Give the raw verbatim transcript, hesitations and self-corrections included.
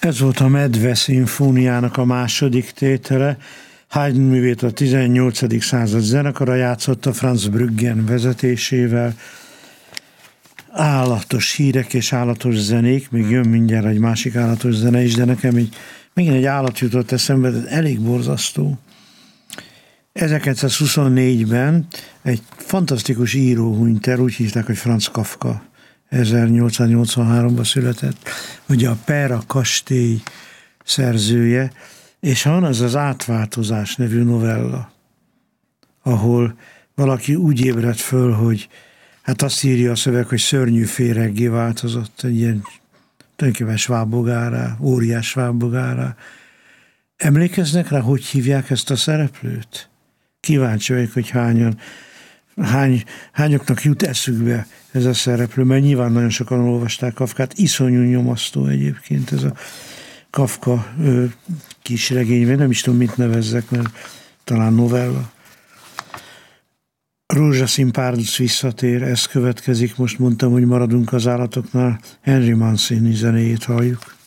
Ez volt a Medve szimfóniának a második tétele. Haydn művét a tizennyolcadik század zenekara játszotta Franz Brüggen vezetésével. Állatos hírek és állatos zenék, még jön mindjárt egy másik állatos zene is, de nekem így megint egy állat jutott eszembe, de elég borzasztó. ezerkilencszázhuszonnégyben egy fantasztikus író hunyt el, úgy hívták, hogy Franz Kafka. ezernyolcszáznyolcvanháromban született, ugye a Per a kastély szerzője, és van az az Átváltozás nevű novella, ahol valaki úgy ébred föl, hogy hát azt írja a szöveg, hogy szörnyű féreggé változott, egy ilyen tulajdonképpen svábbogárá, óriás svábbogárá. Emlékeznek rá, hogy hívják ezt a szereplőt? Kíváncsi vagyok, hogy hányan, hány, hányoknak jut eszükbe ez a szereplő, mert nyilván nagyon sokan olvasták Kafkát, iszonyú nyomasztó egyébként ez a Kafka ö, kis regény, nem is tudom, mit nevezzek, mert talán novella. Rózsaszín párduc visszatér, ez következik, most mondtam, hogy maradunk az állatoknál, Henry Mancini zenéjét halljuk.